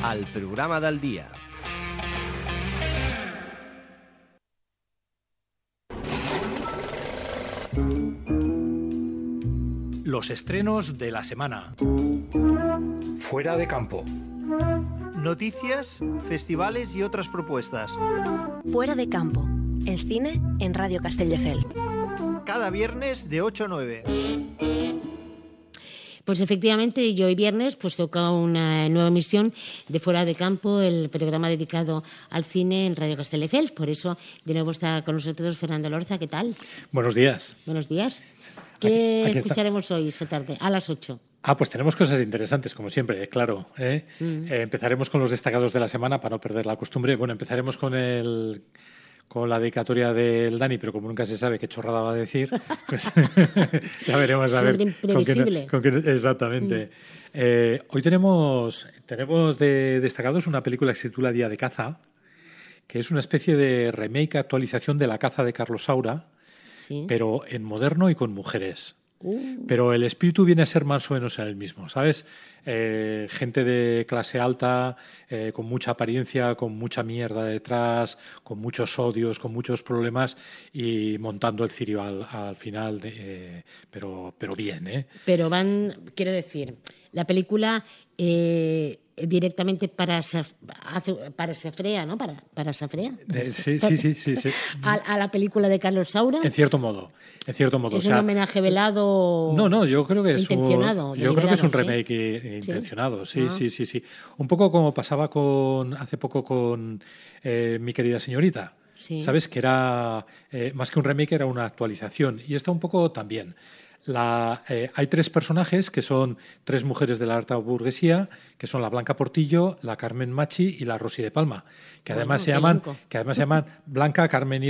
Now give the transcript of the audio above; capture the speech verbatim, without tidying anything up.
al programa del dia. Los estrenos de la semana. Fuera de campo. Noticias, festivales y otras propuestas. Fuera de campo. El cine en Radio Castelldefels. Cada viernes de ocho a nueve. Pues efectivamente, y hoy viernes pues toca una nueva emisión de Fuera de Campo, el programa dedicado al cine en Radio Castelldefels. Por eso, de nuevo está con nosotros Fernando Lorza. ¿Qué tal? Buenos días. Buenos días. ¿Qué Aquí- aquí escucharemos está. hoy esta tarde? A las ocho. Ah, pues tenemos cosas interesantes, como siempre, eh, claro. ¿eh? Mm. Eh, empezaremos con los destacados de la semana para no perder la costumbre. Bueno, empezaremos con el con la dedicatoria del Dani, pero como nunca se sabe qué chorrada va a decir, pues ya veremos a ver. Siempre con qué- imprevisible. con qué- exactamente. Eh, hoy tenemos, tenemos de destacados una película que se titula Día de Caza, que es una especie de remake, actualización de La caza de Carlos Saura, Sí. pero en moderno y con mujeres. Uh, Pero el espíritu viene a ser más o menos el mismo, ¿sabes? Eh, gente de clase alta, eh, con mucha apariencia, con mucha mierda detrás, con muchos odios, con muchos problemas y montando el cirio al, al final, de, eh, pero, pero bien, ¿eh? pero van, quiero decir, la película eh, directamente para Saf- hace- para Safrea, ¿no? Para, para Safrea. De- sí, sí, sí, sí, sí. A, a la película de Carlos Saura. En cierto modo, en cierto modo. Es o sea, un homenaje velado. No, no, yo creo que es intencionado, un, yo creo que es un deliberado, remake eh, ¿sí? intencionado, sí, Ah. sí, sí, sí. Un poco como pasaba con hace poco con eh, Mi querida señorita. Sí. Sabes que era eh, más que un remake, era una actualización. Y esta un poco también. La, eh, hay tres personajes que son tres mujeres de la alta burguesía, que son la Blanca Portillo, la Carmen Machi y la Rosy de Palma, que Bueno, además se qué llaman, elenco. que además se llaman Blanca, Carmen y